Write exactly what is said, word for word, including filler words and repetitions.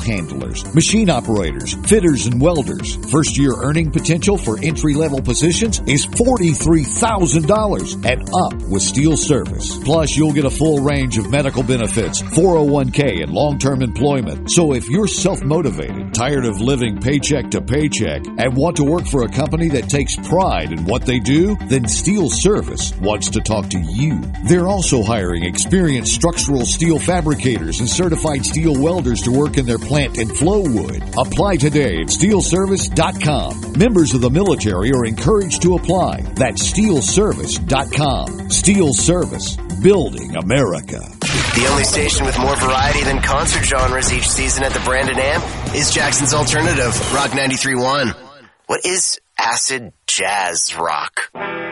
handlers, machine operators, fitters, and welders. First-year earning potential for entry-level positions is forty-three thousand dollars and up with Steel Service. Plus, you'll get a full range of medical benefits, four oh one k, and long-term employment. So if you're self-motivated, tired of living paycheck to paycheck, and want to work for a company that takes pride in what they do, then Steel Service wants to talk to you. They're also hiring experienced structural steel fabricators and certified steel welders to work in their plant in Flowood. Apply today at steel service dot com. Members of the military are encouraged to apply. That's steel service dot com. Steel Service, building America. The only station with more variety than concert genres each season at the Brandon Amp is Jackson's Alternative, Rock ninety-three point one. What is acid jazz rock?